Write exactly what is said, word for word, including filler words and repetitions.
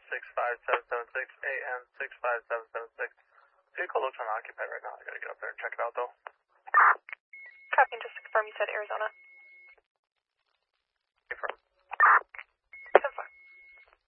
six five seven seven six, A N six five seven seven six. Vehicle looks unoccupied right now. I gotta get up there and check it out though. Copy, just to confirm you said Arizona.